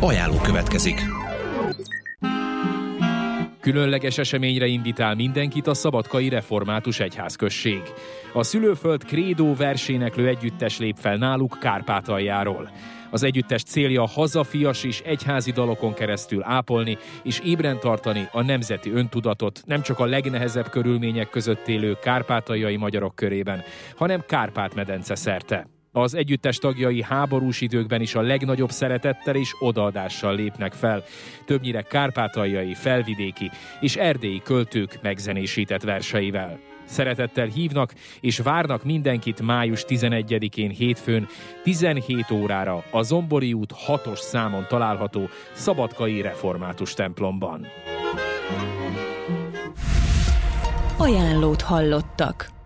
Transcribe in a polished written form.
Ajánló következik. Különleges eseményre invitál mindenkit a Szabadkai Református Egyházközség. A Szülőföld Credo verséneklő együttes lép fel náluk Kárpátaljáról. Az együttes célja hazafias és egyházi dalokon keresztül ápolni és ébren tartani a nemzeti öntudatot nem csak a legnehezebb körülmények között élő kárpátaljai magyarok körében, hanem Kárpát-medence szerte. Az együttes tagjai háborús időkben is a legnagyobb szeretettel és odaadással lépnek fel, többnyire kárpátaljai, felvidéki és erdélyi költők megzenésített verseivel. Szeretettel hívnak és várnak mindenkit május 11-én hétfőn 17 órára a Zombori út 6-os számon található Szabadkai Református templomban. Ajánlót hallottak.